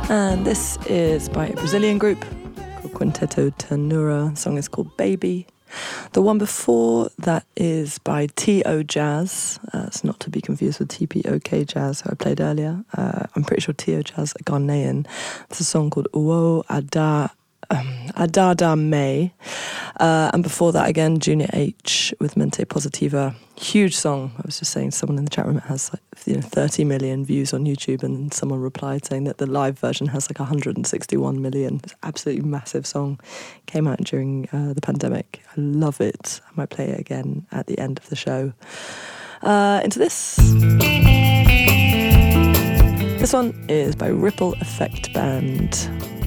And this is by a Brazilian group called Quinteto Ternura. The song is called Baby. The one before that is by T.O. Jazz. It's not to be confused with TPOK Jazz, who I played earlier. I'm pretty sure T.O. Jazz are Ghanaian. It's a song called Uo Adada May. And before that, again, Junior H with Mente Positiva. Huge song. I was just saying, someone in the chat room, it has 30 million views on YouTube, and someone replied saying that the live version has 161 million. It's an absolutely massive song. Came out during the pandemic. I love it. I might play it again at the end of the show. Into this. This one is by Ripple Effect Band.